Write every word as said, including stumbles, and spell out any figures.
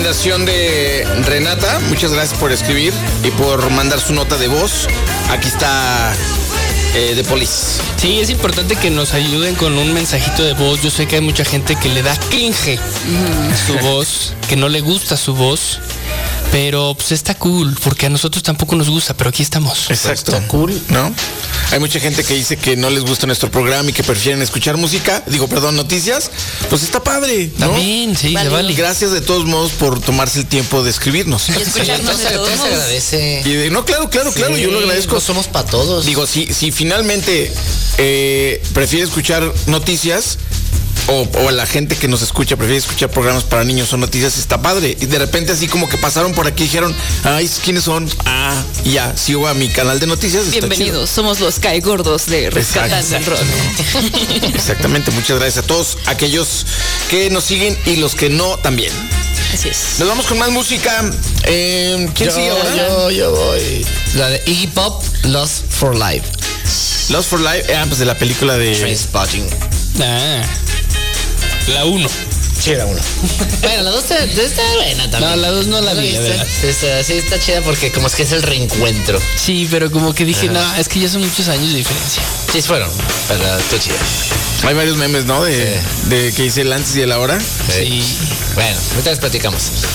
recomendación de Renata. Muchas gracias por escribir y por mandar su nota de voz. Aquí está eh, The Police. Sí, es importante que nos ayuden con un mensajito de voz. Yo sé que hay mucha gente que le da cringe mm. su voz, que no le gusta su voz. Pero pues está cool, porque a nosotros tampoco nos gusta, pero aquí estamos. Exacto. Está cool, ¿no? Hay mucha gente que dice que no les gusta nuestro programa y que prefieren escuchar música, digo, perdón, noticias. Pues está padre, ¿no? También, sí, vale. se vale. Gracias de todos modos por tomarse el tiempo de escribirnos. Y escucharnos de todos modos. Se agradece. Y de, no, claro, claro, sí, claro, yo lo agradezco. No somos para todos. Digo, si, si finalmente eh, prefiere escuchar noticias, O, o la gente que nos escucha prefiere escuchar programas para niños o noticias, está padre. Y de repente así como que pasaron por aquí y dijeron, ay, ¿quiénes son? Ah, y ya, sigo a mi canal de noticias. Bienvenidos, somos los caegordos de Rescatando el Rock. Exactamente, muchas gracias a todos aquellos que nos siguen y los que no también. Así es. Nos vamos con más música. Eh, ¿Quién yo, sigue ahora? Yo, yo voy. La de Iggy Pop, Lost for Life. Lost for Life, ah, pues de la película de Trainspotting. Ah. La uno. Sí, la uno. Bueno, la dos está, está buena también. No, la dos no la vi, la verdad. Sí, está, sí, está chida porque como es que es el reencuentro. Sí, pero como que dije, no, es que ya son muchos años de diferencia. Sí, fueron, pero está chida. Hay varios memes, ¿no? De, sí. de que dice el antes y el ahora. Sí. sí. Bueno, ahorita les platicamos.